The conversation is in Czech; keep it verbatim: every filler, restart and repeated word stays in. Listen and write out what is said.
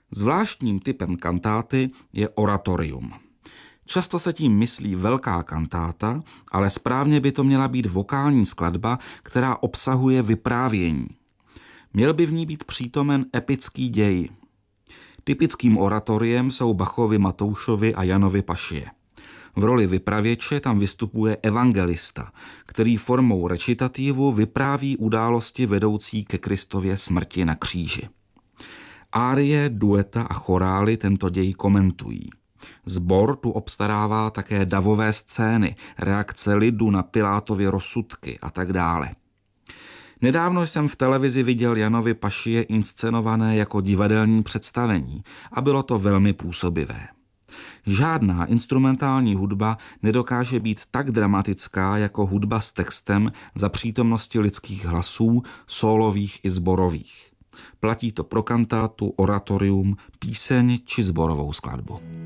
Zvláštním typem kantáty je oratorium. Často se tím myslí velká kantáta, ale správně by to měla být vokální skladba, která obsahuje vyprávění. Měl by v ní být přítomen epický děj. Typickým oratoriem jsou Bachovy Matoušovy a Janovy pašie. V roli vypravěče tam vystupuje evangelista, který formou recitativu vypráví události vedoucí ke Kristově smrti na kříži. Árie, dueta a chorály tento děj komentují. Sbor tu obstarává také davové scény, reakce lidu na Pilátovy rozsudky a tak dále. Nedávno jsem v televizi viděl Janovy pašie inscenované jako divadelní představení a bylo to velmi působivé. Žádná instrumentální hudba nedokáže být tak dramatická jako hudba s textem za přítomnosti lidských hlasů, sólových i sborových. Platí to pro kantátu, oratorium, píseň či sborovou skladbu.